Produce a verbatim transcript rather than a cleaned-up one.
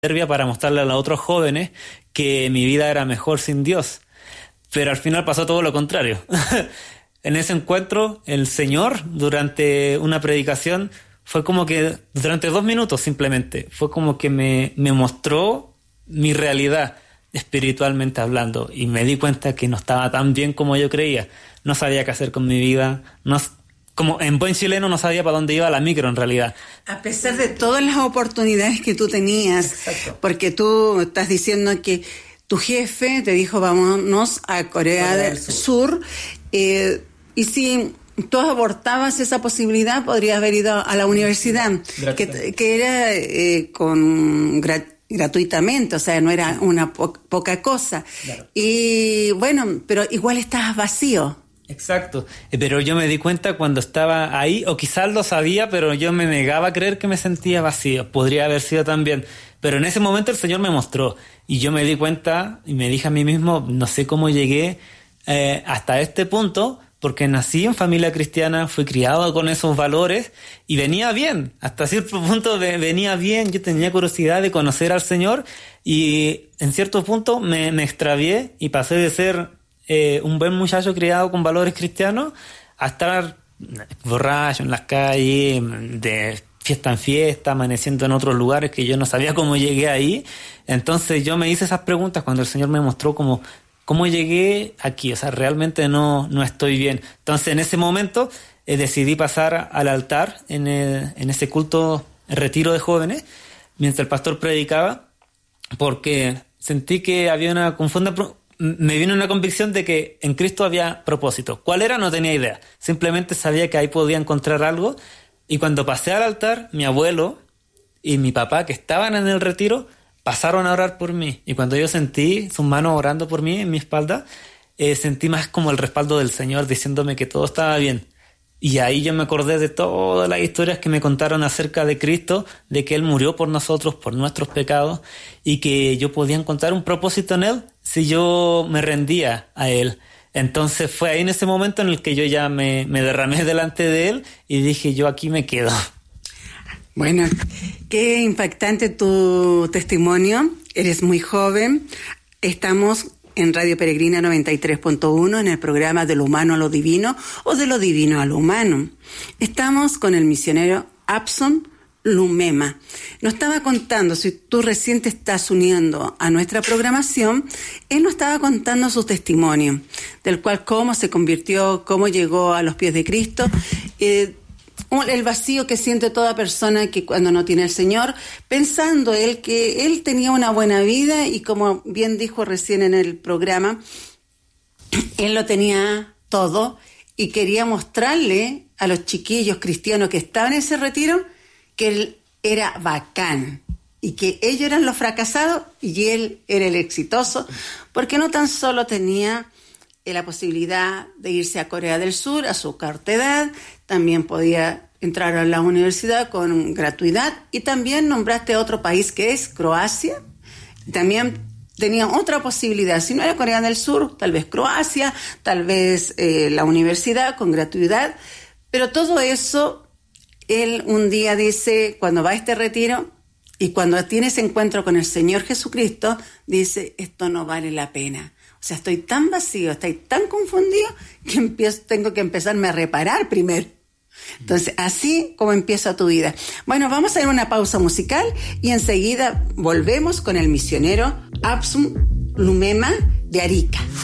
soberbia para mostrarle a los otros jóvenes que mi vida era mejor sin Dios. Pero al final pasó todo lo contrario. En ese encuentro, el Señor, durante una predicación, fue como que, durante dos minutos simplemente, fue como que me, me mostró mi realidad espiritualmente hablando, y me di cuenta que no estaba tan bien como yo creía. No sabía qué hacer con mi vida, no, como en buen chileno no sabía para dónde iba la micro en realidad. A pesar de todas las oportunidades que tú tenías. Exacto. Porque tú estás diciendo que tu jefe te dijo vámonos a Corea, Corea del Sur, Sur eh, y si tú abortabas esa posibilidad podrías haber ido a la universidad, que, que era eh, con grat- gratuitamente, o sea, no era una po- poca cosa. Claro. Y bueno, pero igual estabas vacío. Exacto, pero yo me di cuenta cuando estaba ahí, o quizás lo sabía, pero yo me negaba a creer que me sentía vacío. Podría haber sido también, pero en ese momento el Señor me mostró, y yo me di cuenta y me dije a mí mismo, no sé cómo llegué eh, hasta este punto, porque nací en familia cristiana, fui criado con esos valores y venía bien, hasta cierto punto de, venía bien. Yo tenía curiosidad de conocer al Señor, y en cierto punto me, me extravié y pasé de ser Eh, un buen muchacho criado con valores cristianos a estar borracho en las calles, de fiesta en fiesta, amaneciendo en otros lugares que yo no sabía cómo llegué ahí. Entonces yo me hice esas preguntas cuando el Señor me mostró cómo, cómo llegué aquí, o sea, realmente no, no estoy bien. Entonces en ese momento eh, decidí pasar al altar en, el, en ese culto, el retiro de jóvenes, mientras el pastor predicaba, porque sentí que había una confunda me vino una convicción de que en Cristo había propósito. ¿Cuál era? No tenía idea. Simplemente sabía que ahí podía encontrar algo. Y cuando pasé al altar, mi abuelo y mi papá, que estaban en el retiro, pasaron a orar por mí. Y cuando yo sentí sus manos orando por mí en mi espalda, eh, sentí más como el respaldo del Señor diciéndome que todo estaba bien. Y ahí yo me acordé de todas las historias que me contaron acerca de Cristo, de que Él murió por nosotros, por nuestros pecados, y que yo podía encontrar un propósito en Él si yo me rendía a Él. Entonces fue ahí en ese momento en el que yo ya me, me derramé delante de Él y dije, yo aquí me quedo. Bueno, qué impactante tu testimonio. Eres muy joven. Estamos en Radio Peregrina noventa y tres punto uno en el programa De lo humano a lo divino, o de lo divino a lo humano. Estamos con el misionero Abson Lumema. Nos estaba contando, si tú recién te estás uniendo a nuestra programación, él nos estaba contando su testimonio, del cual cómo se convirtió, cómo llegó a los pies de Cristo, eh, el vacío que siente toda persona que cuando no tiene al Señor, pensando él que él tenía una buena vida, y como bien dijo recién en el programa, él lo tenía todo y quería mostrarle a los chiquillos cristianos que estaban en ese retiro que él era bacán y que ellos eran los fracasados y él era el exitoso, porque no tan solo tenía la posibilidad de irse a Corea del Sur a su corta edad, también podía entrar a la universidad con gratuidad, y también nombraste otro país que es Croacia. También tenía otra posibilidad, si no era Corea del Sur, tal vez Croacia, tal vez eh, la universidad con gratuidad, pero todo eso, él un día dice, cuando va a este retiro y cuando tiene ese encuentro con el Señor Jesucristo, dice, esto no vale la pena. O sea, estoy tan vacío, estoy tan confundido que empiezo, tengo que empezarme a reparar primero. Entonces, así como empieza tu vida. Bueno, vamos a hacer una pausa musical y enseguida volvemos con el misionero Abson Lumema de Arica.